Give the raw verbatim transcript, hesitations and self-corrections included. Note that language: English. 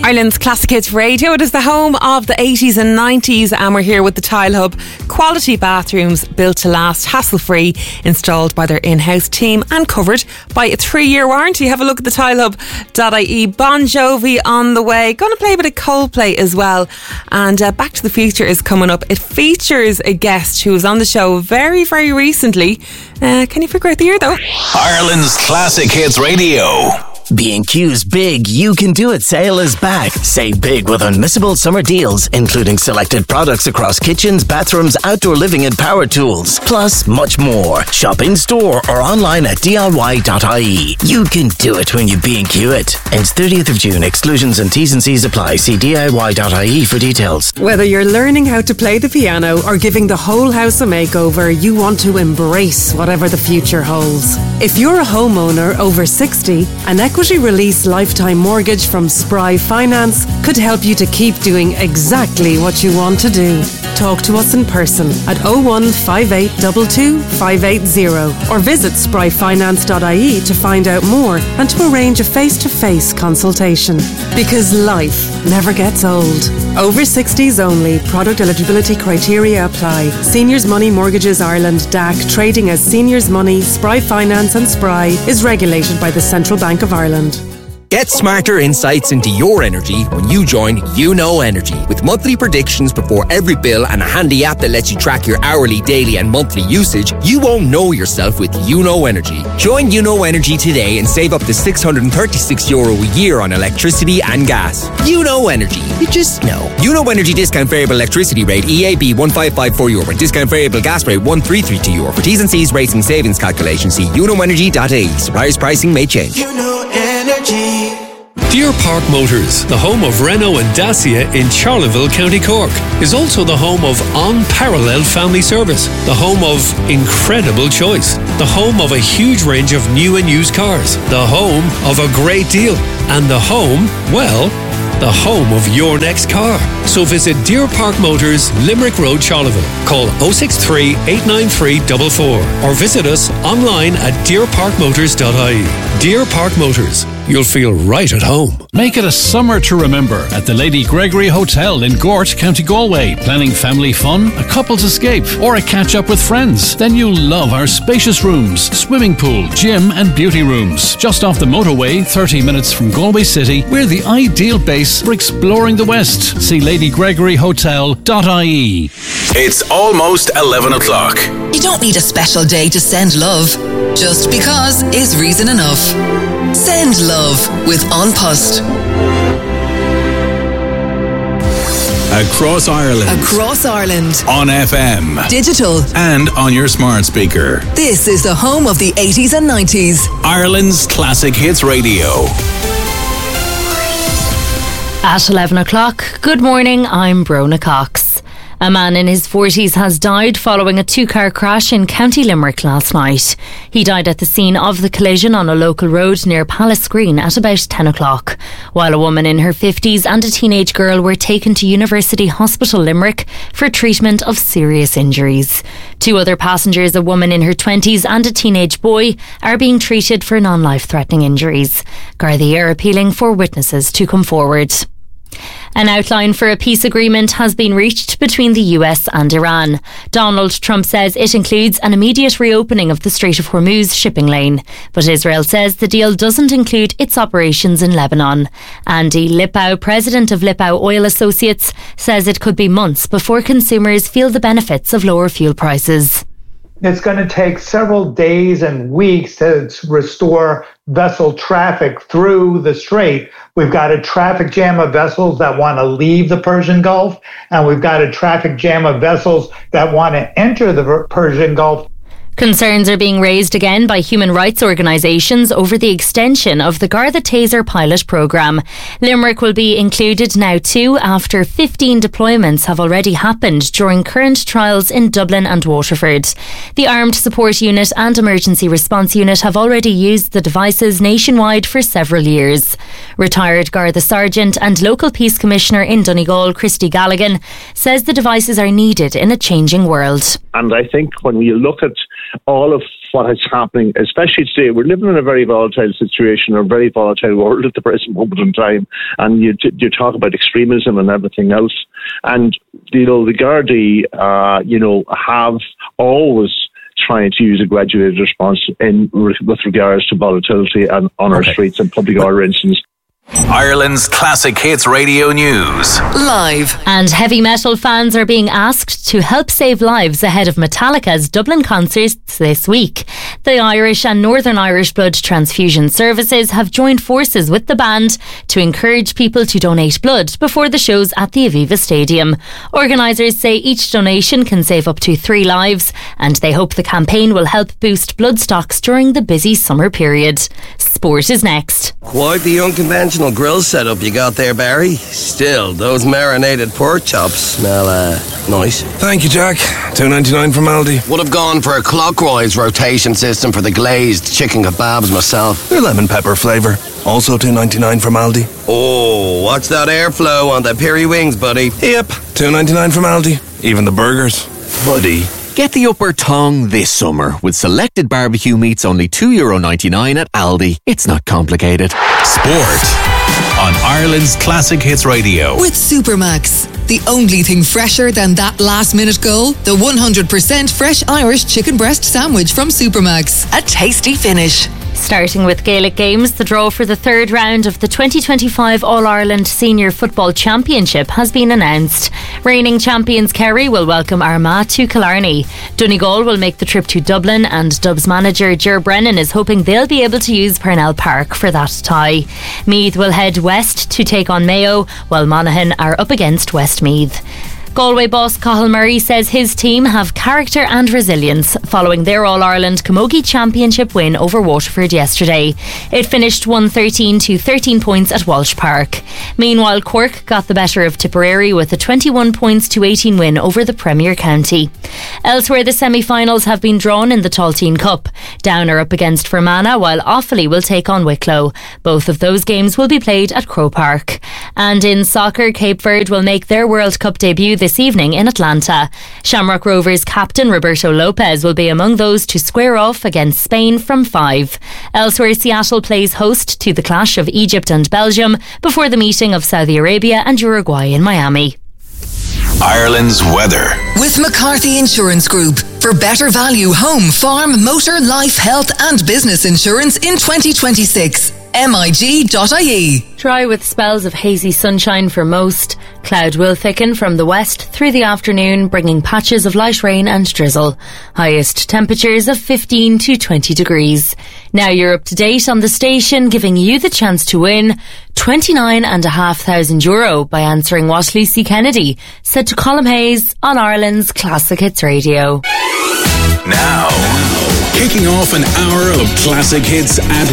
Ireland's Classic Hits Radio. It is the home of the eighties and nineties, and we're here with the Tile Hub. Quality bathrooms built to last, hassle-free, installed by their in-house team and covered by a three-year warranty. Have a look at the tile hub dot I E. Bon Jovi on the way. Going to play a bit of Coldplay as well. And uh, Back to the Future is coming up. It features a guest who was on the show very, very recently. Uh, can you figure out the year though? Ireland's Classic Hits Radio. B and Q's Big You Can Do It sale is back. Save big with unmissable summer deals, including selected products across kitchens, bathrooms, outdoor living and power tools. Plus, much more. Shop in store or online at D I Y dot I E. You can do it when you B and Q it. Ends thirtieth of June. Exclusions and T's and C's apply. See D I Y dot I E for details. Whether you're learning how to play the piano or giving the whole house a makeover, you want to embrace whatever the future holds. If you're a homeowner over sixty, an equity release lifetime mortgage from Spry Finance could help you to keep doing exactly what you want to do. Talk to us in person at oh one five eight two two five eight zero or visit spry finance dot I E to find out more and to arrange a face-to-face consultation. Because life never gets old. Over sixties only. Product eligibility criteria apply. Seniors Money Mortgages Ireland D A C, trading as Seniors Money, Spry Finance and Spry, is regulated by the Central Bank of Ireland. Get smarter insights into your energy when you join You Know Energy. With monthly predictions before every bill and a handy app that lets you track your hourly, daily and monthly usage, you won't know yourself with You Know Energy. Join You Know Energy today and save up to six hundred thirty-six euro a year on electricity and gas. You Know Energy. You just know. You Know Energy discount variable electricity rate E A B one five five four euro and discount variable gas rate one three three two euro. For T's and C's rates and savings calculation, see you know energy dot I E. Suppliers pricing may change. You Know Energy. Deer Park Motors, the home of Renault and Dacia in Charleville, County Cork, is also the home of unparalleled family service, the home of incredible choice, the home of a huge range of new and used cars, the home of a great deal, and the home, well, the home of your next car. So visit Deer Park Motors, Limerick Road, Charleville. Call oh six three, eight nine three, four four or visit us online at deer park motors dot I E. Deer Park Motors. You'll feel right at home. Make it a summer to remember at the Lady Gregory Hotel in Gort, County Galway. Planning family fun, a couple's escape, or a catch-up with friends? Then you'll love our spacious rooms, swimming pool, gym and beauty rooms. Just off the motorway, thirty minutes from Galway City, we're the ideal base for exploring the West. See lady gregory hotel dot I E. It's almost eleven o'clock. You don't need a special day to send love. Just because is reason enough. Send love with An Post. Across Ireland. Across Ireland. On F M. Digital. And on your smart speaker. This is the home of the eighties and nineties. Ireland's Classic Hits Radio. At eleven o'clock, good morning, I'm Brona Cox. A man in his forties has died following a two-car crash in County Limerick last night. He died at the scene of the collision on a local road near Palace Green at about ten o'clock, while a woman in her fifties and a teenage girl were taken to University Hospital Limerick for treatment of serious injuries. Two other passengers, a woman in her twenties and a teenage boy, are being treated for non-life-threatening injuries. Gardaí are appealing for witnesses to come forward. An outline for a peace agreement has been reached between the U S and Iran. Donald Trump says it includes an immediate reopening of the Strait of Hormuz shipping lane. But Israel says the deal doesn't include its operations in Lebanon. Andy Lippow, president of Lippow Oil Associates, says it could be months before consumers feel the benefits of lower fuel prices. It's going to take several days and weeks to restore vessel traffic through the strait. We've got a traffic jam of vessels that want to leave the Persian Gulf, and we've got a traffic jam of vessels that want to enter the Persian Gulf. Concerns are being raised again by human rights organisations over the extension of the Garda Taser pilot programme. Limerick will be included now too after fifteen deployments have already happened during current trials in Dublin and Waterford. The Armed Support Unit and Emergency Response Unit have already used the devices nationwide for several years. Retired Garda Sergeant and local Peace Commissioner in Donegal, Christy Galligan, says the devices are needed in a changing world. And I think when we look at all of what is happening, especially today. We're living in a very volatile situation, or a very volatile world at the present moment in time. And you you talk about extremism and everything else. And, you know, the Gardaí, uh, you know, have always trying to use a graduated response in with regards to volatility and on our okay. streets and public order incidents. Ireland's Classic Hits Radio News. Live. And heavy metal fans are being asked to help save lives ahead of Metallica's Dublin concerts this week. The Irish and Northern Irish Blood Transfusion Services have joined forces with the band to encourage people to donate blood before the shows at the Aviva Stadium. Organisers say each donation can save up to three lives, and they hope the campaign will help boost blood stocks during the busy summer period. Sport is next. Quite the unconventional grill setup you got there, Barry. Still, those marinated pork chops smell uh, nice. Thank you, Jack. two ninety-nine from Aldi. Would have gone for a clockwise rotation system for the glazed chicken kebabs myself. Your lemon pepper flavour. Also two ninety-nine from Aldi. Oh, watch that airflow on the peri wings, buddy. Yep, two ninety-nine from Aldi. Even the burgers. Buddy. Get the upper tongue this summer with selected barbecue meats only two euro ninety-nine at Aldi. It's not complicated. Sport on Ireland's Classic Hits Radio. With Supermax. The only thing fresher than that last-minute goal? The one hundred percent fresh Irish chicken breast sandwich from Supermax. A tasty finish. Starting with Gaelic games, the draw for the third round of the twenty twenty-five All-Ireland Senior Football Championship has been announced. Reigning champions Kerry will welcome Armagh to Killarney. Donegal will make the trip to Dublin, and Dubs manager Ger Brennan is hoping they'll be able to use Parnell Park for that tie. Meath will head west to take on Mayo, while Monaghan are up against Westmeath. Galway boss Cathal Murray says his team have character and resilience following their All-Ireland Camogie Championship win over Waterford yesterday. It finished one thirteen to thirteen points at Walsh Park. Meanwhile, Cork got the better of Tipperary with a twenty-one points to eighteen win over the Premier County. Elsewhere, the semi-finals have been drawn in the Talteen Cup. Down are up against Fermanagh, while Offaly will take on Wicklow. Both of those games will be played at Croke Park. And in soccer, Cape Verde will make their World Cup debut this evening in Atlanta. Shamrock Rovers captain Roberto Lopez will be among those to square off against Spain from five. Elsewhere, Seattle plays host to the clash of Egypt and Belgium before the meeting of Saudi Arabia and Uruguay in Miami. Ireland's weather. With McCarthy Insurance Group. For better value home, farm, motor, life, health and business insurance in twenty twenty-six. M I G dot I E. Dry with spells of hazy sunshine for most. Cloud will thicken from the west through the afternoon, bringing patches of light rain and drizzle. Highest temperatures of fifteen to twenty degrees. Now you're up to date on the station, giving you the chance to win twenty-nine and a half thousand euro by answering what Lucy Kennedy said to Colm Hayes on Ireland's Classic Hits Radio. Now, kicking off an hour of classic hits at